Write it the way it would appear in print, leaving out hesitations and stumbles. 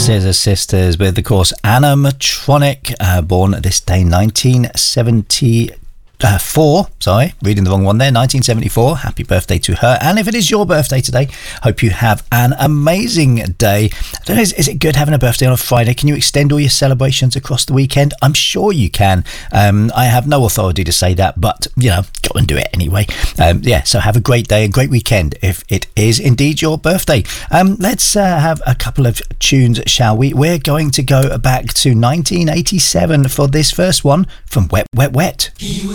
Scissor Sisters with, of course, Anna Matronic, born this day 1974. Sorry, reading the wrong one there. 1974. Happy birthday to her. And if it is your birthday today, hope you have an amazing day. I don't know, is it good having a birthday on a Friday? Can you extend all your celebrations across the weekend? I'm sure you can. I have no authority to say that, but go and do it anyway. So have a great day, a great weekend if it is indeed your birthday. Let's have a couple of tunes, shall we? We're going to go back to 1987 for this first one from Wet Wet Wet.